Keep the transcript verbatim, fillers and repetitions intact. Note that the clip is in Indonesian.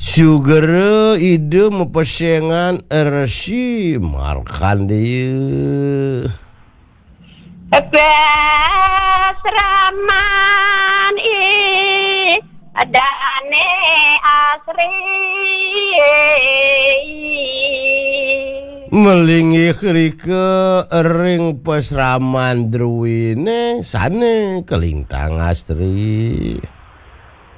Sugar ide mepesengan ersi markan dia. Besraman i adane asri melingi rike ring pesraman druwine sane kelintang astri.